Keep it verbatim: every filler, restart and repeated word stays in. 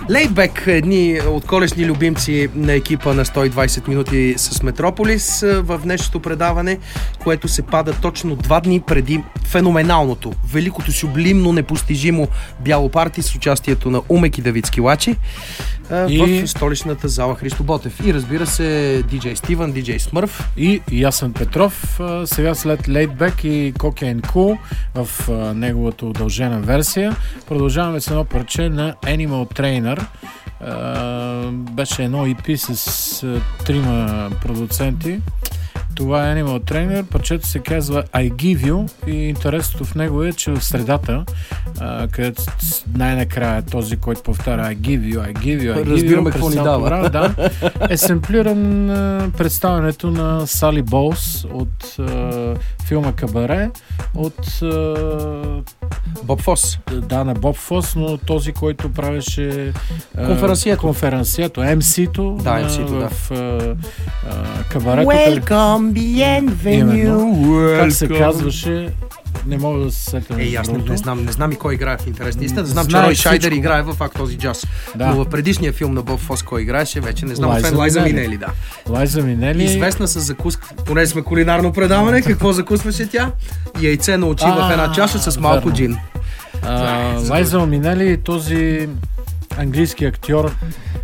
Лейтбек, едни от колешни любимци на екипа на сто и двайсет минути с Метрополис в днешното предаване, което се пада точно два дни преди феноменалното, великото, сюблимно, непостижимо бяло парти с участието на Умек и Давид Скилачи и... в столичната зала Христо Ботев. И разбира се, диджей Стивън, диджей Смърф и Ясен Петров. Сега след Лейтбек и Cocaine Cool в неговата удължена версия, продължаваме с едно парче на Animal Trainer. Uh, беше едно и пи с uh, трима продуценти. Това е Animal Trainer. Парчето се казва I Give You и интересното в него е, че в средата, uh, където най-накрая този, който повтаря I Give You, I Give You, I Give You, разбираме какво ни дава. Програма, да, е семплиран uh, представянето на Сали Болс от uh, филма Кабаре, от uh, Боб Фос. Да, на Боб Фос, но този, който правеше конференцието, конференцието ем си-то, да, ем си-то, в да. uh, uh, Кабарето. Welcome, bienvenue. Как се казваше? Не мога да се сетя. Ей, аз не, не знам, не знам и кой играе в интересни. Истина, да знам, Знае че Рой Шайдер всичко. играе в Факт този джаз. Да. Но в предишния филм на Боб Фос кой играеше, вече не знам. Лайза Освен Лайза Минели. Минели, да. Лайза Минели. Известна с закуска. Поне сме кулинарно предаване. Какво закусваше тя? Яйце на очи в една чаша с малко верно. джин. А, Лайза Минели, този английски актьор,